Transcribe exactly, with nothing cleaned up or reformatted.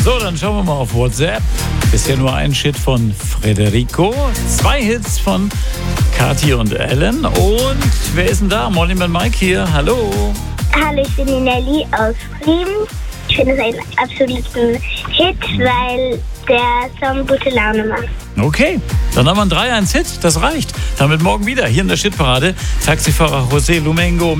So, dann schauen wir mal auf WhatsApp. Bisher nur ein Shit von Federico, zwei Hits von Kathi und Ellen. Und wer ist denn da? Molly und Mike hier. Hallo. Hallo, ich bin die Nelly aus Frieden. Ich finde es einen absoluten Hit, weil der Song gute Laune macht. Okay, dann haben wir einen drei eins Hit. Das reicht. Damit morgen wieder hier in der Shitparade. Taxifahrer José Lumengo.